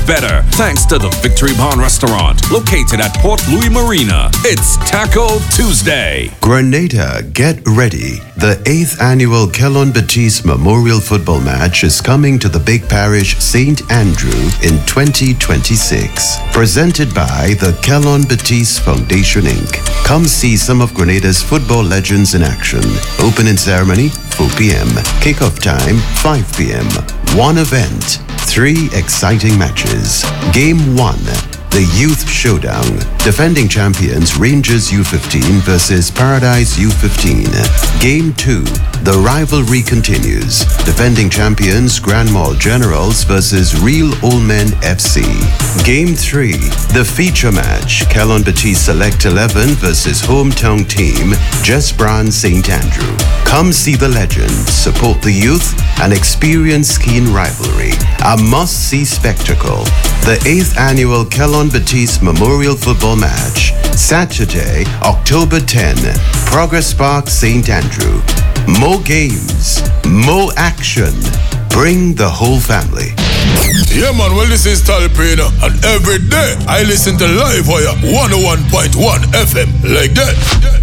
better thanks to the Victory Barn Restaurant located at Port Louis Marina. It's Taco Tuesday. Grenada, get ready. The 8th annual Kellon Baptiste Memorial Football Match is coming to the Big Parish St. Andrew in 2026. Presented by the Kellon Baptiste Foundation Inc. Come see some of Grenada's football legends in action. Opening ceremony, 4 p.m. Kickoff time, 5 p.m. One event, 3 exciting matches. Game 1, the Youth Showdown. Defending champions Rangers U15 versus Paradise U15. Game 2, the rivalry continues. Defending champions Grand Mall Generals versus Real Old Men FC. Game 3, the feature match Kellon Baptiste Select 11 versus hometown team Jesbran St. Andrew. Come see the legends, support the youth, and experience keen rivalry. A must-see spectacle. The 8th annual Kellon Baptiste Memorial Football Match. Saturday, October 10. Progress Park, St. Andrew. More games, more action. Bring the whole family. Yeah, man, well, this is Talpina, and every day I listen to Live Wire 101.1 FM like that.